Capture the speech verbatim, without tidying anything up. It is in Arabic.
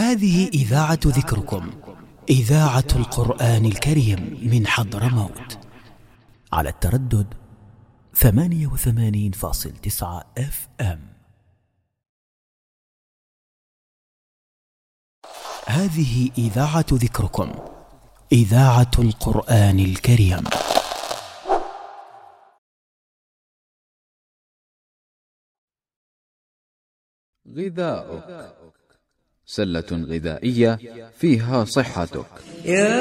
هذه إذاعة ذكركم، إذاعة القرآن الكريم من حضرموت، على التردد ثمانية وثمانين فاصل تسعة اف ام. هذه إذاعة ذكركم، إذاعة القرآن الكريم. غذاؤك، سلة غذائية فيها صحتك.